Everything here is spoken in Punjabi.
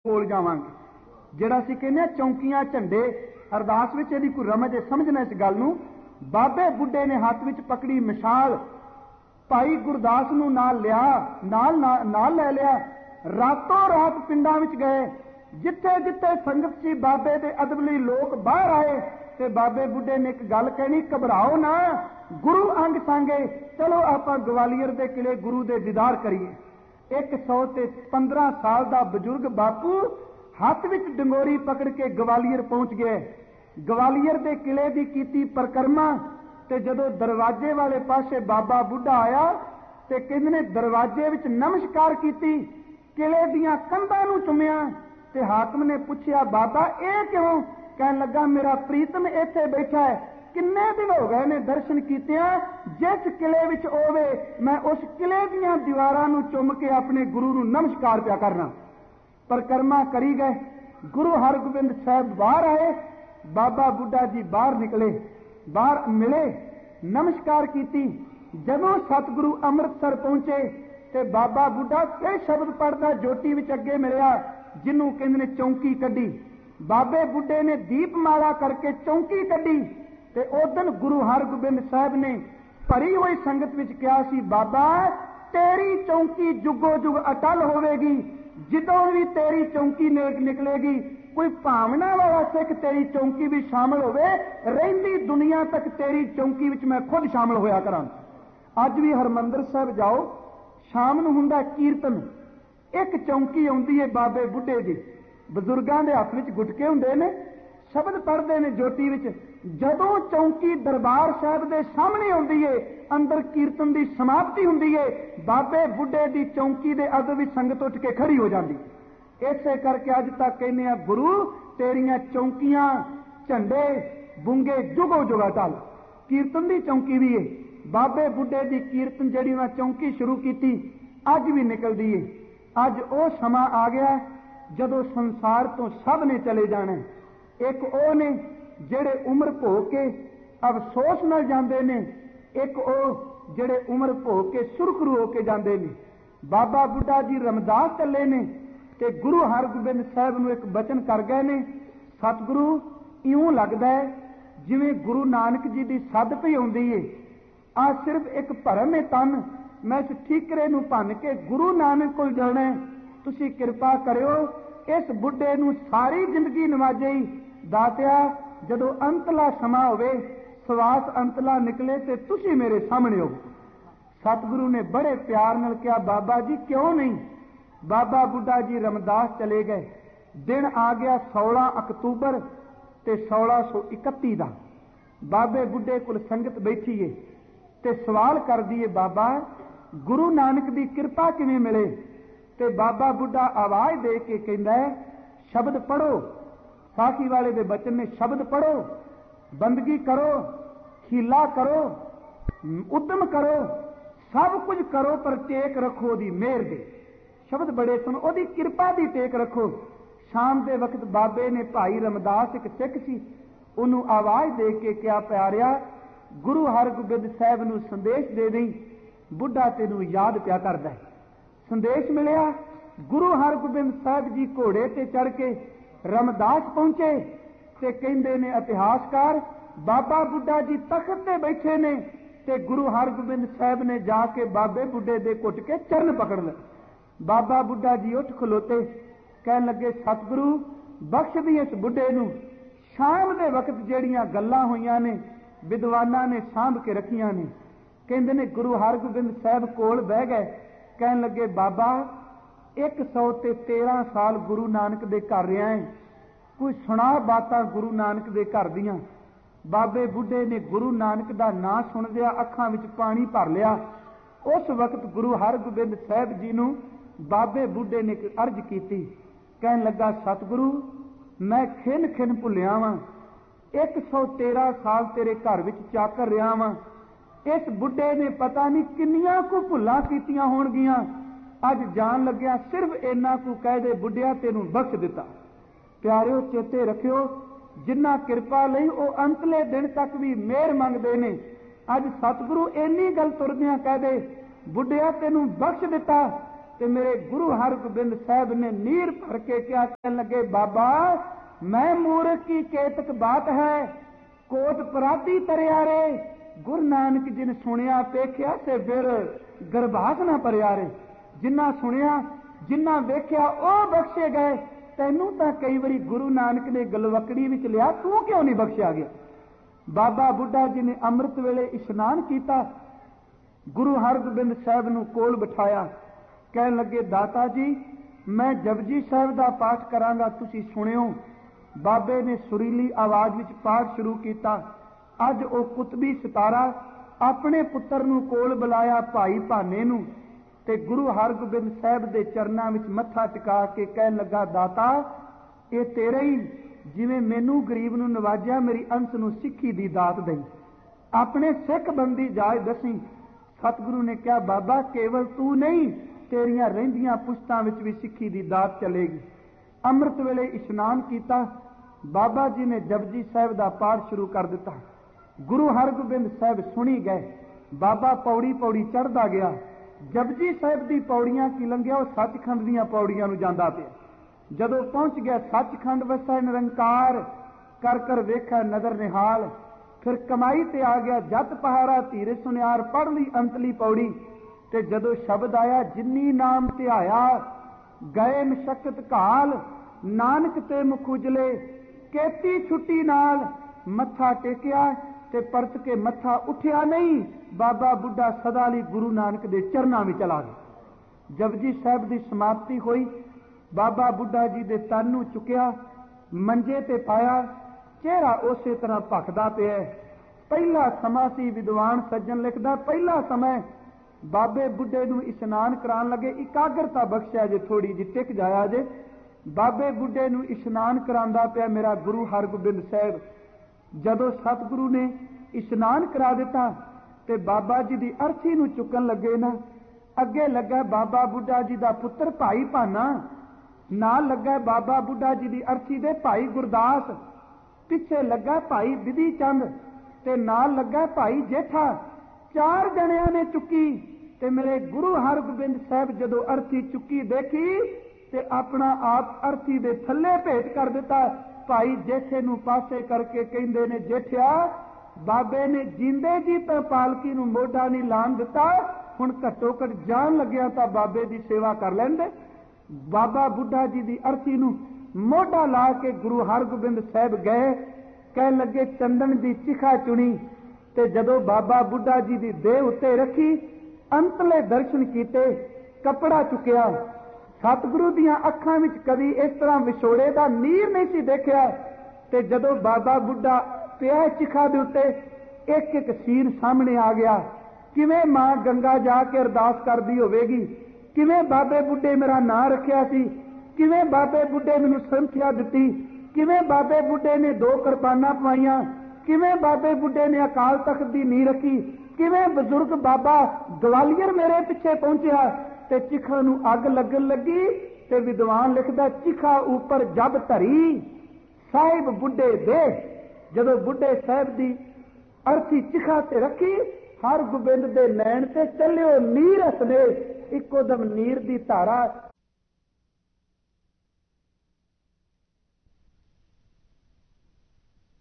ਕੋਲ ਜਾਵਾਂਗੇ। ਜਿਹੜਾ ਅਸੀਂ ਕਹਿੰਦੇ ਹਾਂ ਚੌਂਕੀਆਂ ਝੰਡੇ, ਅਰਦਾਸ ਵਿੱਚ ਇਹਦੀ ਕੋਈ ਰਮਜ ਸਮਝਣਾ ਇਸ ਗੱਲ ਨੂੰ। ਬਾਬੇ ਬੁੱਢੇ ਨੇ ਹੱਥ ਵਿੱਚ ਪਕੜੀ ਮਸ਼ਾਲ, ਭਾਈ ਗੁਰਦਾਸ ਨੂੰ ਨਾਲ ਲਿਆ, ਨਾਲ ਲੈ ਲਿਆ। ਰਾਤੋਂ ਰਾਤ ਪਿੰਡਾਂ ਵਿੱਚ ਗਏ, ਜਿੱਥੇ ਜਿੱਥੇ ਸੰਗਤ ਸੀ ਬਾਬੇ ਦੇ ਅਦਬ ਲਈ ਲੋਕ ਬਾਹਰ ਆਏ ਤੇ ਬਾਬੇ ਬੁੱਢੇ ਨੇ ਇੱਕ ਗੱਲ ਕਹਿਣੀ, ਘਬਰਾਓ ਨਾ, ਗੁਰੂ ਅੰਗ ਸੰਗੇ, ਚਲੋ ਆਪਾਂ ਗਵਾਲੀਅਰ ਦੇ ਕਿਲੇ ਗੁਰੂ ਦੇ ਦੀਦਾਰ ਕਰੀਏ। 115 ਸਾਲ ਦਾ ਬਜ਼ੁਰਗ ਬਾਪੂ ਹੱਥ ਵਿੱਚ ਡੰਗੋਰੀ ਪਕੜ ਕੇ ਗਵਾਲੀਅਰ ਪਹੁੰਚ ਗਏ। ਗਵਾਲੀਅਰ ਦੇ ਕਿਲੇ ਦੀ ਕੀਤੀ ਪਰਿਕਰਮਾ ਤੇ ਜਦੋਂ ਦਰਵਾਜ਼ੇ ਵਾਲੇ ਪਾਸੇ ਬਾਬਾ ਬੁੱਢਾ ਆਇਆ ਤੇ ਕਹਿੰਦੇ ਨੇ ਦਰਵਾਜ਼ੇ ਵਿੱਚ ਨਮਸਕਾਰ ਕੀਤੀ, ਕਿਲੇ ਦੀਆਂ ਕੰਧਾਂ ਨੂੰ ਚੁੰਮਿਆ ਤੇ ਹਾਕਮ ਨੇ ਪੁੱਛਿਆ, ਬਾਬਾ ਇਹ ਕਿਉਂ? ਕਹਿਣ ਲੱਗਾ, ਮੇਰਾ ਪ੍ਰੀਤਮ ਇੱਥੇ ਬੈਠਾ ਹੈ, ਕਿੰਨੇ ਦਿਨ ਹੋ ਗਏ ਨੇ ਦਰਸ਼ਨ ਕੀਤਿਆਂ, ਜਿਸ ਕਿਲੇ ਵਿੱਚ ਹੋਵੇ ਮੈਂ ਉਸ ਕਿਲੇ ਦੀਆਂ ਦੀਵਾਰਾਂ ਨੂੰ ਚੁੰਮ ਕੇ ਆਪਣੇ ਗੁਰੂ ਨੂੰ ਨਮਸਕਾਰ ਪਿਆ ਕਰਨਾ। ਪਰਿਕਰਮਾ ਕਰੀ ਗਏ, ਗੁਰੂ ਹਰਗੋਬਿੰਦ ਸਾਹਿਬ ਬਾਹਰ ਆਏ, ਬਾਬਾ ਬੁੱਢਾ ਜੀ ਬਾਹਰ ਨਿਕਲੇ, ਬਾਹਰ ਮਿਲੇ, ਨਮਸਕਾਰ ਕੀਤੀ। ਜਦੋਂ ਸਤਿਗੁਰੂ ਅੰਮ੍ਰਿਤਸਰ ਪਹੁੰਚੇ ਤੇ ਬਾਬਾ ਬੁੱਢਾ ਇਹ ਸ਼ਬਦ ਪੜਦਾ ਜੋਤੀ ਵਿੱਚ ਅੱਗੇ ਮਿਲਿਆ, ਜਿਹਨੂੰ ਕਹਿੰਦੇ ਨੇ ਚੌਂਕੀ ਕੱਢੀ। ਬਾਬੇ ਬੁੱਢੇ ਨੇ ਦੀਪਮਾਲਾ ਕਰਕੇ ਚੌਂਕੀ ਕੱਢੀ ਤੇ ਉਦਨ ਗੁਰੂ ਹਰਗੋਬਿੰਦ ਸਾਹਿਬ ਨੇ ਭਰੀ ਹੋਈ ਸੰਗਤ ਵਿੱਚ ਕਿਹਾ ਸੀ, ਬਾਬਾ ਤੇਰੀ ਚੌਂਕੀ ਜੁਗੋ ਜੁਗ ਅਟਲ ਹੋਵੇਗੀ। ਜਦੋਂ ਵੀ ਤੇਰੀ ਚੌਂਕੀ ਨਿਕਲੇਗੀ, ਕੋਈ ਭਾਵਨਾ ਵਾਲਾ ਸਿੱਖ ਤੇਰੀ ਚੌਂਕੀ ਵਿੱਚ ਸ਼ਾਮਲ ਹੋਵੇ, ਰਹਿੰਦੀ ਦੁਨੀਆ ਤੱਕ ਤੇਰੀ ਚੌਂਕੀ ਵਿੱਚ ਮੈਂ ਖੁਦ ਸ਼ਾਮਲ ਹੋਇਆ ਕਰਾਂ। ਅੱਜ ਵੀ ਹਰਮੰਦਰ ਸਾਹਿਬ ਜਾਓ, ਸ਼ਾਮ ਨੂੰ ਹੁੰਦਾ ਕੀਰਤਨ, ਇੱਕ ਚੌਂਕੀ ਆਉਂਦੀ ਹੈ ਬਾਬੇ ਬੁੱਢੇ ਦੀ, ਬਜ਼ੁਰਗਾਂ ਦੇ ਹੱਥ ਵਿੱਚ ਗੁਟਕੇ ਹੁੰਦੇ ਨੇ, ਸ਼ਬਦ ਪੜ੍ਹਦੇ ਨੇ ਜੋਤੀ ਵਿੱਚ। ਜਦੋਂ ਚੌਂਕੀ ਦਰਬਾਰ ਸਾਹਿਬ ਦੇ ਸਾਹਮਣੇ ਆਉਂਦੀ ਏ, ਅੰਦਰ ਕੀਰਤਨ ਦੀ ਸਮਾਪਤੀ ਹੁੰਦੀ ਏ, ਬਾਬੇ ਬੁੱਢੇ ਦੀ ਚੌਂਕੀ ਦੇ ਅਦਬ ਵਿੱਚ ਸੰਗਤ ਉੱਠ ਕੇ ਖੜੀ ਹੋ ਜਾਂਦੀ। ਇਸੇ ਕਰਕੇ ਅੱਜ ਤੱਕ ਕਹਿੰਦੇ ਆ, ਗੁਰੂ ਤੇਰੀਆਂ ਚੌਂਕੀਆਂ ਝੰਡੇ ਬੁੰਗੇ ਜੁਗੋ ਜੁਗਾ ਟਲ। ਕੀਰਤਨ ਦੀ ਚੌਂਕੀ ਵੀ ਏ, ਬਾਬੇ ਬੁੱਢੇ ਦੀ ਕੀਰਤਨ ਜਿਹੜੀ ਉਹਨਾਂ ਚੌਂਕੀ ਸ਼ੁਰੂ ਕੀਤੀ ਅੱਜ ਵੀ ਨਿਕਲਦੀ ਏ। ਅੱਜ ਉਹ ਸਮਾਂ ਆ ਗਿਆ ਜਦੋਂ ਸੰਸਾਰ ਤੋਂ ਸਭ ਨੇ ਚਲੇ ਜਾਣਾ। ਇੱਕ ਉਹ ਨੇ ਜਿਹੜੇ ਉਮਰ ਭੋਗ ਕੇ ਅਫਸੋਸ ਨਾਲ ਜਾਂਦੇ ਨੇ, ਇੱਕ ਉਹ ਜਿਹੜੇ ਉਮਰ ਭੋਗ ਕੇ ਸੁਰਖਰੂ ਹੋ ਕੇ ਜਾਂਦੇ ਨੇ। ਬਾਬਾ ਬੁੱਢਾ ਜੀ ਰਮਦਾਸ ਚੱਲੇ ਨੇ ਤੇ ਗੁਰੂ ਹਰਗੋਬਿੰਦ ਸਾਹਿਬ ਨੂੰ ਇੱਕ ਬਚਨ ਕਰ ਗਏ ਨੇ। ਸਤਿਗੁਰੂ, ਇਉਂ ਲੱਗਦਾ ਹੈ ਜਿਵੇਂ ਗੁਰੂ ਨਾਨਕ ਜੀ ਦੀ ਸੱਦ ਪਈ ਆਉਂਦੀ ਏ, ਆ ਸਿਰਫ ਇੱਕ ਭਰਮ ਏ ਤਨ, ਮੈਂ ਇਸ ਠੀਕਰੇ ਨੂੰ ਭੰਨ ਕੇ ਗੁਰੂ ਨਾਨਕ ਕੋਲ ਜਾਣਾ। ਤੁਸੀਂ ਕਿਰਪਾ ਕਰਿਓ, ਇਸ ਬੁੱਢੇ ਨੂੰ ਸਾਰੀ ਜ਼ਿੰਦਗੀ ਨਵਾਜੇ। ਦਾਤਿਆ, ਜਦੋਂ ਅੰਤਲਾ ਸਮਾਂ ਹੋਵੇ, ਸਵਾਸ ਅੰਤਲਾ ਨਿਕਲੇ ਤੇ ਤੁਸੀਂ ਮੇਰੇ ਸਾਹਮਣੇ ਹੋ। ਸਤਿਗੁਰੂ ਨੇ ਬੜੇ ਪਿਆਰ ਨਾਲ ਕਿਹਾ, ਬਾਬਾ ਜੀ ਕਿਉਂ ਨਹੀਂ। ਬਾਬਾ ਬੁੱਢਾ ਜੀ ਰਮਦਾਸ ਚਲੇ ਗਏ। ਦਿਨ ਆ ਗਿਆ 16 ਅਕਤੂਬਰ ਤੇ 1631 ਦਾ। ਬਾਬੇ ਬੁੱਢੇ ਕੋਲ ਸੰਗਤ ਬੈਠੀ ਏ ਤੇ ਸਵਾਲ ਕਰਦੀ ਏ, ਬਾਬਾ ਗੁਰੂ ਨਾਨਕ ਦੀ ਕਿਰਪਾ ਕਿਵੇਂ ਮਿਲੇ? ਤੇ ਬਾਬਾ ਬੁੱਢਾ ਆਵਾਜ਼ ਦੇ ਕੇ ਕਹਿੰਦਾ, ਸ਼ਬਦ ਪੜੋ। ਸਾਖੀ ਵਾਲੇ ਦੇ ਬਚਨ ਨੇ, ਸ਼ਬਦ ਪੜੋ, ਬੰਦਗੀ ਕਰੋ, ਖੀਲਾ ਕਰੋ, ਉਦਮ ਕਰੋ, ਸਭ ਕੁਝ ਕਰੋ, ਪਰ ਟੇਕ ਰੱਖੋ ਉਹਦੀ ਮਿਹਰ ਦੇ। ਸ਼ਬਦ ਬੜੇ ਸੁਣ, ਉਹਦੀ ਕਿਰਪਾ ਦੀ ਟੇਕ ਰੱਖੋ। ਸ਼ਾਮ ਦੇ ਵਕਤ ਬਾਬੇ ਨੇ, ਭਾਈ ਰਮਦਾਸ ਇੱਕ ਸਿੱਖ ਸੀ, ਉਹਨੂੰ ਆਵਾਜ਼ ਦੇ ਕੇ ਕਿਹਾ, ਪਿਆਰਿਆ ਗੁਰੂ ਹਰਗੋਬਿੰਦ ਸਾਹਿਬ ਨੂੰ ਸੰਦੇਸ਼ ਦੇ ਦੇਈ, ਬੁੱਢਾ ਤੈਨੂੰ ਯਾਦ ਪਿਆ ਕਰਦਾ ਹੈ। ਸੰਦੇਸ਼ ਮਿਲਿਆ। ਗੁਰੂ ਹਰਗੋਬਿੰਦ ਸਾਹਿਬ ਜੀ ਘੋੜੇ ਤੇ ਚੜ ਕੇ ਰਮਦਾਸ ਪਹੁੰਚੇ ਤੇ ਕਹਿੰਦੇ ਨੇ ਇਤਿਹਾਸਕਾਰ, ਬਾਬਾ ਬੁੱਢਾ ਜੀ ਤਖਤ ਤੇ ਬੈਠੇ ਨੇ ਤੇ ਗੁਰੂ ਹਰਗੋਬਿੰਦ ਸਾਹਿਬ ਨੇ ਜਾ ਕੇ ਬਾਬੇ ਬੁੱਢੇ ਦੇ ਘੁੱਟ ਕੇ ਚਰਨ ਪਕੜ ਲਏ। ਬਾਬਾ ਬੁੱਢਾ ਜੀ ਉੱਠ ਖਲੋਤੇ, ਕਹਿਣ ਲੱਗੇ, ਸਤਿਗੁਰੂ ਬਖਸ਼ ਦੀ ਇਸ ਬੁੱਢੇ ਨੂੰ। ਸ਼ਾਮ ਦੇ ਵਕਤ ਜਿਹੜੀਆਂ ਗੱਲਾਂ ਹੋਈਆਂ ਨੇ ਵਿਦਵਾਨਾਂ ਨੇ ਸਾਂਭ ਕੇ ਰੱਖੀਆਂ ਨੇ। ਕਹਿੰਦੇ ਨੇ ਗੁਰੂ ਹਰਗੋਬਿੰਦ ਸਾਹਿਬ ਕੋਲ ਬਹਿ ਗਏ, ਕਹਿਣ ਲੱਗੇ, ਬਾਬਾ 113 ਸਾਲ ਗੁਰੂ ਨਾਨਕ ਦੇ ਘਰ ਰਿਹਾ ਹੈ, ਕੋਈ ਸੁਣਾ ਬਾਤਾਂ ਗੁਰੂ ਨਾਨਕ ਦੇ ਘਰ ਦੀਆਂ। ਬਾਬੇ ਬੁੱਢੇ ਨੇ ਗੁਰੂ ਨਾਨਕ ਦਾ ਨਾਂ ਸੁਣਦਿਆਂ ਅੱਖਾਂ ਵਿੱਚ ਪਾਣੀ ਭਰ ਲਿਆ। ਉਸ ਵਕਤ ਗੁਰੂ ਹਰਗੋਬਿੰਦ ਸਾਹਿਬ ਜੀ ਨੂੰ ਬਾਬੇ ਬੁੱਢੇ ਨੇ ਇੱਕ ਅਰਜ਼ ਕੀਤੀ, ਕਹਿਣ ਲੱਗਾ, ਸਤਿਗੁਰੂ ਮੈਂ ਖਿੰਨ ਖਿੰਨ ਭੁੱਲਿਆ ਵਾਂ, 113 ਸਾਲ ਤੇਰੇ ਘਰ ਵਿੱਚ ਚਾਕਰ ਰਿਹਾ ਵਾਂ। ਇਸ ਬੁੱਢੇ ਨੇ ਪਤਾ ਨਹੀਂ ਕਿੰਨੀਆਂ ਕੁ ਭੁੱਲਾਂ ਕੀਤੀਆਂ ਹੋਣਗੀਆਂ। ਅੱਜ ਜਾਣ ਲੱਗਿਆ ਸਿਰਫ ਇੰਨਾ ਕੁ ਕਹਿ ਦੇ, ਬੁੱਢਿਆ ਤੈਨੂੰ ਬਖਸ਼ ਦਿੱਤਾ। ਪਿਆਰਿਓ, ਚੇਤੇ ਰੱਖਿਓ, ਜਿੰਨਾ ਕਿਰਪਾ ਲਈ ਉਹ ਅੰਤਲੇ ਦਿਨ ਤੱਕ ਵੀ ਮਿਹਰ ਮੰਗਦੇ ਨੇ। ਅੱਜ ਸਤਿਗੁਰੂ ਇੰਨੀ ਗੱਲ ਤੁਰਦਿਆਂ ਕਹਿ ਦੇ, ਬੁੱਢਿਆ ਤੈਨੂੰ ਬਖਸ਼ ਦਿੱਤਾ। ਤੇ ਮੇਰੇ ਗੁਰੂ ਹਰਗੋਬਿੰਦ ਸਾਹਿਬ ਨੇ ਨੀਰ ਭਰ ਕੇ ਕਿਹਾ, ਕਹਿਣ ਲੱਗੇ, ਬਾਬਾ ਮੈਂ ਮੂਰਖ ਕੀ ਕੇਤਕ ਬਾਤ ਹੈ, ਕੋਟ ਪਰਾਧੀ ਤਰਿਆ ਰੇ। ਗੁਰੂ ਨਾਨਕ ਜੀ ਨੇ ਸੁਣਿਆ ਵੇਖਿਆ ਤੇ ਫਿਰ ਗਰਭਾਸ ਨਾ ਭਰਿਆ ਰੇ। ਜਿੰਨਾ ਸੁਣਿਆ ਜਿੰਨਾ ਵੇਖਿਆ ਉਹ ਬਖਸ਼ੇ ਗਏ। ਤੈਨੂੰ ਤਾਂ ਕਈ ਵਾਰੀ ਗੁਰੂ ਨਾਨਕ ਨੇ ਗਲਵਕੜੀ ਵਿੱਚ ਲਿਆ, ਤੂੰ ਕਿਉਂ ਨਹੀਂ ਬਖਸ਼ਿਆ ਗਿਆ? ਬਾਬਾ ਬੁੱਢਾ ਜੀ ਨੇ ਅੰਮ੍ਰਿਤ ਵੇਲੇ ਇਸ਼ਨਾਨ ਕੀਤਾ, ਗੁਰੂ ਹਰਗੋਬਿੰਦ ਸਾਹਿਬ ਨੂੰ ਕੋਲ ਬਿਠਾਇਆ, ਕਹਿਣ ਲੱਗੇ, ਦਾਤਾ ਜੀ ਮੈਂ ਜਪਜੀ ਸਾਹਿਬ ਦਾ ਪਾਠ ਕਰਾਂਗਾ, ਤੁਸੀਂ ਸੁਣਿਓ। ਬਾਬੇ ਨੇ ਸੁਰੀਲੀ ਆਵਾਜ਼ ਵਿੱਚ ਪਾਠ ਸ਼ੁਰੂ ਕੀਤਾ। ਅੱਜ ਉਹ ਕੁਤਬੀ ਸਿਤਾਰਾ ਆਪਣੇ ਪੁੱਤਰ ਨੂੰ ਕੋਲ ਬੁਲਾਇਆ, ਭਾਈ ਭਾਨੇ ਨੂੰ, ਤੇ ਗੁਰੂ ਹਰਗੋਬਿੰਦ ਸਾਹਿਬ ਦੇ ਚਰਨਾਂ ਵਿੱਚ ਮੱਥਾ ਟਿਕਾ ਕੇ ਕਹਿਣ ਲੱਗਾ, ਦਾਤਾ ਇਹ ਤੇਰੇ ਹੀ, ਜਿਵੇਂ ਮੈਨੂੰ ਗਰੀਬ ਨੂੰ ਨਵਾਜਿਆ, ਮੇਰੀ ਅੰਸ ਨੂੰ ਸਿੱਖੀ ਦੀ ਦਾਤ ਦੇਈ, ਆਪਣੇ ਸਿੱਖ ਬੰਦੀ ਜਾਇ ਦਸੀ। ਸਤਿਗੁਰੂ ਨੇ ਕਿਹਾ, ਬਾਬਾ ਕੇਵਲ ਤੂੰ ਨਹੀਂ, ਤੇਰੀਆਂ ਰਹਿੰਦੀਆਂ ਪੁਸ਼ਤਾਂ ਵਿੱਚ ਵੀ ਸਿੱਖੀ ਦੀ ਦਾਤ ਚਲੇਗੀ। ਅੰਮ੍ਰਿਤ ਵੇਲੇ ਇਸ਼ਨਾਨ ਕੀਤਾ, ਬਾਬਾ ਜੀ ਨੇ ਜਪਜੀ ਸਾਹਿਬ ਦਾ ਪਾਠ ਸ਼ੁਰੂ ਕਰ ਦਿੱਤਾ। ਗੁਰੂ ਹਰਗੋਬਿੰਦ ਸਾਹਿਬ ਸੁਣੀ ਗਏ। ਬਾਬਾ ਪੌੜੀ ਪੌੜੀ ਚੜ੍ਹਦਾ ਗਿਆ। ਜਪਜੀ ਸਾਹਿਬ ਦੀ ਪੌੜੀਆਂ ਕੀ ਲੰਘਿਆ, ਉਹ ਸੱਚਖੰਡ ਦੀਆਂ ਪੌੜੀਆਂ ਨੂੰ ਜਾਂਦਾ ਪਿਆ। ਜਦੋਂ ਪਹੁੰਚ ਗਿਆ ਸੱਚਖੰਡ ਵਸੈ ਨਿਰੰਕਾਰ, ਕਰ ਕਰ ਵੇਖੈ ਨਦਰ ਨਿਹਾਲ। ਫਿਰ ਕਮਾਈ ਤੇ ਆ ਗਿਆ, ਜਤ ਪਹਾਰਾ ਧੀਰੇ ਸੁਨਿਆਰ, ਪੜ੍ਹ ਲਈ ਅੰਤਲੀ ਪੌੜੀ। ਤੇ ਜਦੋਂ ਸ਼ਬਦ ਆਇਆ, ਜਿਨੀ ਨਾਮ ਧਿਆਇਆ ਗਏ ਮਸ਼ਕਤ ਘਾਲ, ਨਾਨਕ ਤੇ ਮੁਖ ਉਜਲੇ ਕੇਤੀ ਛੁੱਟੀ ਨਾਲ। ਮੱਥਾ ਟੇਕਿਆ ਤੇ ਪਰਤ ਕੇ ਮੱਥਾ ਉੱਠਿਆ ਨਹੀਂ। ਬਾਬਾ ਬੁੱਢਾ ਸਦਾ ਲਈ ਗੁਰੂ ਨਾਨਕ ਦੇ ਚਰਨਾਂ ਵਿੱਚ ਚਲਾ ਗਿਆ। ਜਪਜੀ ਸਾਹਿਬ ਦੀ ਸਮਾਪਤੀ ਹੋਈ। ਬਾਬਾ ਬੁੱਢਾ ਜੀ ਦੇ ਤਨ ਨੂੰ ਚੁੱਕਿਆ, ਮੰਜੇ ਤੇ ਪਾਇਆ, ਚਿਹਰਾ ਉਸੇ ਤਰ੍ਹਾਂ ਭਖਦਾ ਪਿਆ। ਪਹਿਲਾ ਸਮਾਂ ਸੀ, ਵਿਦਵਾਨ ਸੱਜਣ ਲਿਖਦਾ, ਪਹਿਲਾ ਸਮਾਂ ਬਾਬੇ ਬੁੱਢੇ ਨੂੰ ਇਸ਼ਨਾਨ ਕਰਾਉਣ ਲੱਗੇ। ਇਕਾਗਰਤਾ ਬਖਸ਼ਿਆ ਜੇ, ਥੋੜੀ ਜਿਹੀ ਟਿਕ ਜਾਇਆ ਜੇ। ਬਾਬੇ ਬੁੱਢੇ ਨੂੰ ਇਸ਼ਨਾਨ ਕਰਾਉਂਦਾ ਪਿਆ ਮੇਰਾ ਗੁਰੂ ਹਰਗੋਬਿੰਦ ਸਾਹਿਬ। ਜਦੋਂ ਸਤਿਗੁਰੂ ਨੇ ਇਸ਼ਨਾਨ ਕਰਾ ਦਿੱਤਾ ਤੇ ਬਾਬਾ ਜੀ ਦੀ ਅਰਥੀ ਨੂੰ ਚੁੱਕਣ ਲੱਗੇ ਨਾ, ਅੱਗੇ ਲੱਗਾ ਬਾਬਾ ਬੁੱਢਾ ਜੀ ਦਾ ਪੁੱਤਰ ਭਾਈ ਭਾਨਾ, ਨਾਲ ਲੱਗਾ ਬਾਬਾ ਬੁੱਢਾ ਜੀ ਦੀ ਅਰਥੀ ਦੇ ਭਾਈ ਗੁਰਦਾਸ, ਪਿੱਛੇ ਲੱਗਾ ਭਾਈ ਬਿਧੀ ਚੰਦ ਤੇ ਨਾਲ ਲੱਗਾ ਭਾਈ ਜੇਠਾ। 4 ਜਣਿਆਂ ਨੇ ਚੁੱਕੀ ਤੇ ਮੇਰੇ ਗੁਰੂ ਹਰਗੋਬਿੰਦ ਸਾਹਿਬ ਜਦੋਂ ਅਰਥੀ ਚੁੱਕੀ ਦੇਖੀ ਤੇ ਆਪਣਾ ਆਪ ਅਰਥੀ ਦੇ ਥੱਲੇ ਭੇਟ ਕਰ ਦਿੱਤਾ। ਭਾਈ ਜੇਠੇ ਨੂੰ ਪਾਸੇ ਕਰਕੇ ਕਹਿੰਦੇ ਨੇ, ਜੇਠਿਆ ਬਾਬੇ ਨੇ ਜਿੰਦੇ ਜੀ ਤਾਂ ਪਾਲਕੀ ਨੂੰ ਮੋਢਾ ਨਹੀਂ ਲਾਣ ਦਿੱਤਾ, ਹੁਣ ਘੱਟੋ ਘੱਟ ਜਾਣ ਲੱਗਿਆ ਤਾਂ ਬਾਬੇ ਦੀ ਸੇਵਾ ਕਰ ਲੈਂਦੇ। ਬਾਬਾ ਬੁੱਢਾ ਜੀ ਦੀ ਅਰਥੀ ਨੂੰ ਮੋਢਾ ਲਾ ਕੇ ਗੁਰੂ ਹਰਗੋਬਿੰਦ ਸਾਹਿਬ ਗਏ। ਕਹਿਣ ਲੱਗੇ, ਚੰਦਨ ਦੀ ਚਿਖਾ ਚੁਣੀ ਤੇ ਜਦੋਂ ਬਾਬਾ ਬੁੱਢਾ ਜੀ ਦੀ ਦੇਹ ਉੱਤੇ ਰੱਖੀ, ਅੰਤਲੇ ਦਰਸ਼ਨ ਕੀਤੇ, ਕੱਪੜਾ ਚੁੱਕਿਆ। ਸਤਿਗੁਰੂ ਦੀਆਂ ਅੱਖਾਂ ਵਿੱਚ ਕਦੀ ਇਸ ਤਰ੍ਹਾਂ ਵਿਛੋੜੇ ਦਾ ਨੀਰ ਨਹੀਂ ਸੀ ਦੇਖਿਆ। ਤੇ ਜਦੋਂ ਬਾਬਾ ਬੁੱਢਾ ਪਿਆ ਚਿਖਾ ਦੇ ਉੱਤੇ, ਇੱਕ ਇੱਕ ਸੀਨ ਸਾਹਮਣੇ ਆ ਗਿਆ। ਕਿਵੇਂ ਮਾਂ ਗੰਗਾ ਜਾ ਕੇ ਅਰਦਾਸ ਕਰਦੀ ਹੋਵੇਗੀ, ਕਿਵੇਂ ਬਾਬੇ ਬੁੱਢੇ ਮੇਰਾ ਨਾਂ ਰੱਖਿਆ ਸੀ, ਕਿਵੇਂ ਬਾਬੇ ਬੁੱਢੇ ਮੈਨੂੰ ਸੰਥਿਆ ਦਿੱਤੀ, ਕਿਵੇਂ ਬਾਬੇ ਬੁੱਢੇ ਨੇ 2 ਕਿਰਪਾਨਾਂ ਪਵਾਈਆਂ, ਕਿਵੇਂ ਬਾਬੇ ਬੁੱਢੇ ਨੇ ਅਕਾਲ ਤਖਤ ਦੀ ਨੀਂਹ ਰੱਖੀ, ਕਿਵੇਂ ਬਜ਼ੁਰਗ ਬਾਬਾ ਗਵਾਲੀਅਰ ਮੇਰੇ ਪਿੱਛੇ ਪਹੁੰਚਿਆ ਤੇ ਚਿਖਾ ਨੂੰ ਅੱਗ ਲੱਗਣ ਲੱਗੀ। ਤੇ ਵਿਦਵਾਨ ਲਿਖਦਾ, ਚਿਖਾ ਉੱਪਰ ਜਬ ਧਰੀ ਸਾਹਿਬ ਬੁੱਢੇ ਦੇ। ਜਦੋਂ ਬੁੱਢੇ ਸਾਹਿਬ ਦੀ ਅਰਥੀ ਚਿਖਾ ਤੇ ਰੱਖੀ, ਹਰਗੋਬਿੰਦ ਦੇ ਨੈਣ ਤੇ ਚੱਲਿਓ ਨੀਰ ਹਸਨੇ। ਇੱਕੋ ਦਮ ਨੀਰ ਦੀ ਧਾਰਾ